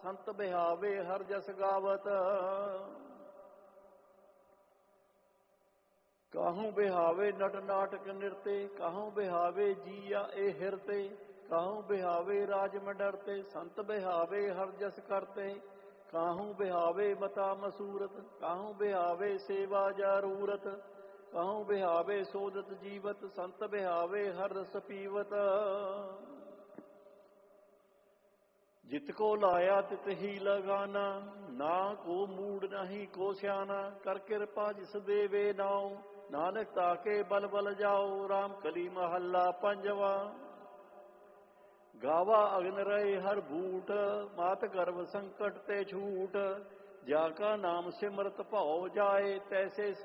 ਸੰਤ ਬਿਹਾਵੇ ਹਰ ਜਸ ਗਾਵਤ। ਕਾਹੂ ਬਿਹਾਵੇ ਨਟ ਨਾਟਕ ਨਿਰਤੇ, ਕਾਹੂ ਬਿਹਾਵੇ ਜੀਆ ਇਹ ਹਿਰਤੇ, ਕਾਹੂ ਬਿਹਾਵੇ ਰਾਜ ਮੰਡਰਤੇ, ਸੰਤ ਬਿਹਾਵੇ ਹਰ ਜਸ ਕਰਤੇ, ਕਾਹੂ ਬਿਹਾਵੇ ਮਤਾ ਮਸੂਰਤ, ਕਾਹੂ ਬਿਹਾਵੇ ਸੇਵਾ ਜਰੂਰਤ, ਕਾਹੂ ਬਿਹਾਵੇ ਸੋਦਤ ਜੀਵਤ, ਸੰਤ ਬਿਹਾਵੇ ਹਰ ਰਸ ਪੀਵਤ। ਜਿਤ ਕੋ ਲਾਇਆ ਤਿਤ ਹੀ ਲਗਾਨਾ, ਨਾ ਕੋ ਮੂੜ ਨਹੀਂ ਕੋ ਸਿਆਣਾ, ਕਰ ਕਿਰਪਾ ਜਿਸ ਦੇਵੇ ਨਾਉ, ਨਾਨਕ ਤਾਕੇ ਬਲ ਬਲ ਜਾਓ। ਰਾਮ ਕਲੀ ਮਹੱਲਾ ਪੰਜਵਾ। ਗਾਵਾ ਅਗਨ ਰਹੇ ਹਰ ਬੂਟ, ਮਾਤ ਗਰਭ ਸੰਕਟ ਤੇ ਛੂਟ, ਜਾ ਕਾ ਨਾਮ ਸਿਮਰਤ ਭਉ ਜਾਏ, ਤੈਸੇ